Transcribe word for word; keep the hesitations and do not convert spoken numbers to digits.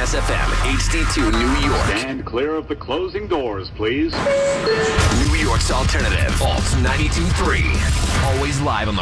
S F M, H D two New York. Stand clear of the closing doors, please. New York's alternative, Alt ninety-two point three. Always live on the